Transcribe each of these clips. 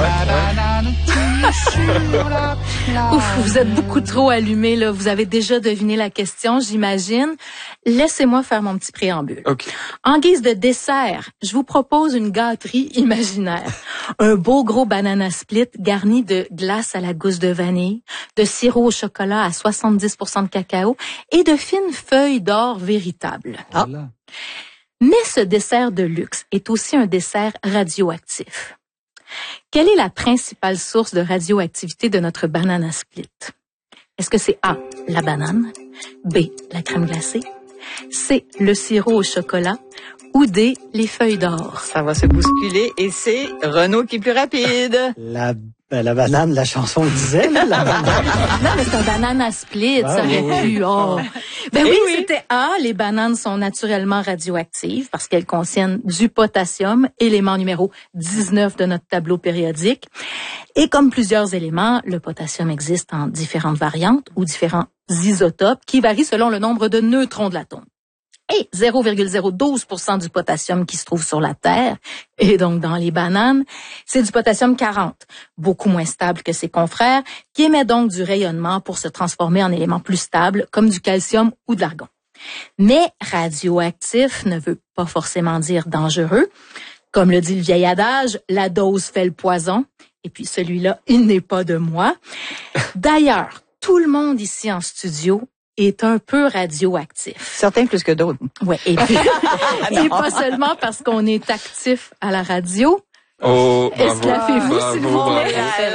Ouf, vous êtes beaucoup trop allumés, là. Vous avez déjà deviné la question, j'imagine. Laissez-moi faire mon petit préambule. Okay. En guise de dessert, je vous propose une gâterie imaginaire. Un beau gros banana split garni de glace à la gousse de vanille, de sirop au chocolat à 70% de cacao et de fines feuilles d'or véritables. Ah. Mais ce dessert de luxe est aussi un dessert radioactif. Quelle est la principale source de radioactivité de notre banana split? Est-ce que c'est A, la banane, B, la crème glacée, C, le sirop au chocolat ou D, les feuilles d'or? Ça va se bousculer et c'est Renaud qui est plus rapide. La banane, la chanson le disait, là, la banane. Non, mais c'est un banana split, ça aurait pu. Oh. Ben oui, c'était A. Les bananes sont naturellement radioactives parce qu'elles contiennent du potassium, élément numéro 19 de notre tableau périodique. Et comme plusieurs éléments, le potassium existe en différentes variantes ou différents isotopes qui varient selon le nombre de neutrons de l'atome. Et 0,012% du potassium qui se trouve sur la Terre, et donc dans les bananes, c'est du potassium 40, beaucoup moins stable que ses confrères, qui émet donc du rayonnement pour se transformer en éléments plus stables, comme du calcium ou de l'argon. Mais radioactif ne veut pas forcément dire dangereux. Comme le dit le vieil adage, la dose fait le poison, et puis celui-là, il n'est pas de moi. D'ailleurs, tout le monde ici en studio est un peu radioactif. Certains plus que d'autres. Ouais, et puis et pas seulement parce qu'on est actif à la radio. Oh, Esclaffez-vous, s'il vous plaît.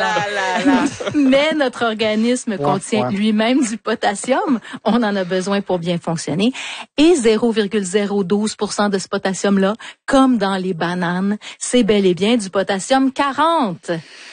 Mais notre organisme contient lui-même du potassium. On en a besoin pour bien fonctionner. Et 0,012% de ce potassium-là, comme dans les bananes, c'est bel et bien du potassium 40.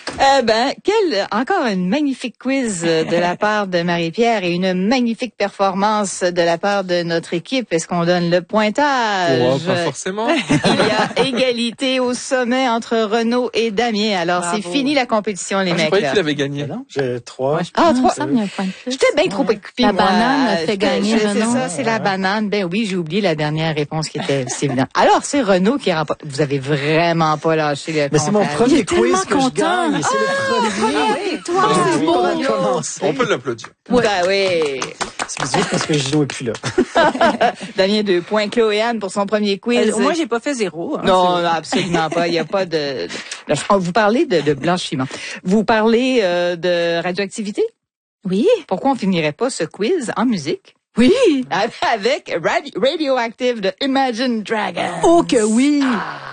Encore une magnifique quiz de la part de Marie-Pierre et une magnifique performance de la part de notre équipe. Est-ce qu'on donne le pointage? Oh, pas forcément. Il y a égalité au sommet entre Renaud et Damien. Alors, bravo. C'est fini la compétition, les mecs. Je croyais qu'il avait gagné. Non, j'ai 3. Ah, 3. Ça, il y a un point de plus. J'étais bien trop occupée, La moi. banane a fait gagner C'est Renaud. ça, c'est la banane. Ben oui, j'ai oublié la dernière réponse qui était c'est évident. Alors, c'est Renaud qui remporte. Vous avez vraiment pas lâché le Mais c'est mon comptage. premier Il est quiz tellement que je content. gagne. C'est le premier. Victoire, c'est beau. On va commencer. On peut l'applaudir. Ben oui. C'est juste parce que Gino est plus là. Damien, 2 points. Chloé-Anne pour son premier quiz. Moi, j'ai pas fait 0. Hein, non, absolument pas. Il y a pas de... Vous parlez de blanchiment. Vous parlez de radioactivité? Oui. Pourquoi on finirait pas ce quiz en musique? Oui. Avec Radioactive de Imagine Dragons. Oh que oui.